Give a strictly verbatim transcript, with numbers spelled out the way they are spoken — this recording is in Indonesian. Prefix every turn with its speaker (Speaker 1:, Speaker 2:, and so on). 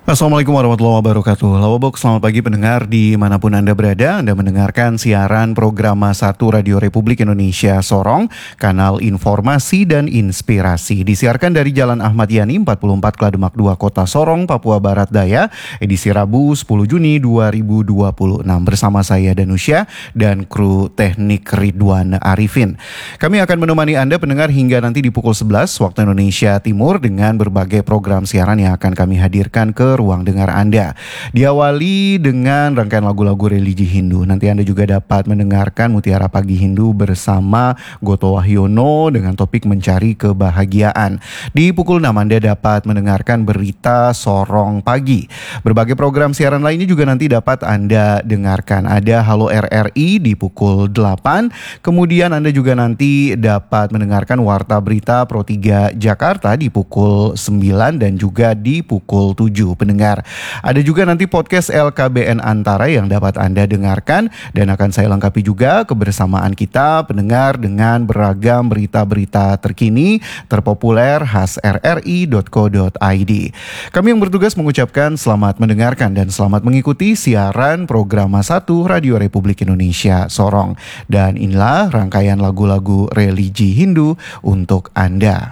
Speaker 1: Assalamualaikum warahmatullahi wabarakatuh. Lawabok, selamat pagi pendengar dimanapun Anda berada. Anda mendengarkan siaran program satu Radio Republik Indonesia Sorong, kanal informasi dan inspirasi. Disiarkan dari Jalan Ahmad Yani empat puluh empat Klademak dua Kota Sorong, Papua Barat Daya, edisi Rabu sepuluh Juni dua ribu dua puluh enam. Bersama saya Danusya dan kru teknik Ridwan Arifin. Kami akan menemani Anda pendengar hingga nanti di pukul sebelas waktu Indonesia Timur dengan berbagai program siaran yang akan kami hadirkan ke ruang dengar Anda. Diawali dengan rangkaian lagu-lagu religi Hindu. Nanti Anda juga dapat mendengarkan Mutiara Pagi Hindu bersama Goto Wahyono dengan topik mencari kebahagiaan. Di pukul enam Anda dapat mendengarkan berita Sorong Pagi. Berbagai program siaran lainnya juga nanti dapat Anda dengarkan. Ada Halo R R I di pukul delapan. Kemudian Anda juga nanti dapat mendengarkan Warta Berita Pro tiga Jakarta di pukul sembilan dan juga di pukul tujuh. Pendengar, ada juga nanti podcast L K B N Antara yang dapat Anda dengarkan dan akan saya lengkapi juga kebersamaan kita pendengar dengan beragam berita-berita terkini terpopuler khas r r i dot co dot i d. Kami yang bertugas mengucapkan selamat mendengarkan dan selamat mengikuti siaran program satu Radio Republik Indonesia Sorong. Dan inilah rangkaian lagu-lagu religi Hindu untuk Anda.